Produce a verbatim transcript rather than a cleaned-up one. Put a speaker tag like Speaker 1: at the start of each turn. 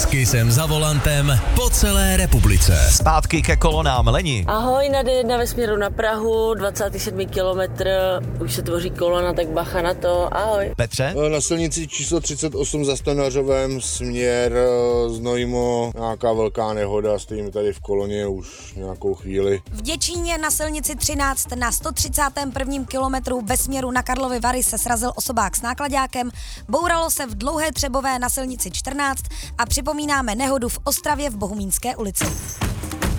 Speaker 1: Taky jsem za volantem po celé republice.
Speaker 2: Zpátky ke kolonám, Leni.
Speaker 3: Ahoj, na D jedna ve směru na Prahu, dvacátý sedmý kilometr, už se tvoří kolona, tak bacha na to, ahoj.
Speaker 2: Petře?
Speaker 4: Na silnici číslo třicet osm za Stanařovem, směr Znojmo, nějaká velká nehoda, stojíme tady v koloně už nějakou chvíli.
Speaker 5: V Děčíně na silnici třináct na sto třicátém prvním kilometru ve směru na Karlovy Vary se srazil osobák s náklaďákem, bouralo se v Dlouhé Třebové na silnici čtrnáct a připomínáme nehodu v Ostravě v Bohumínské ulici.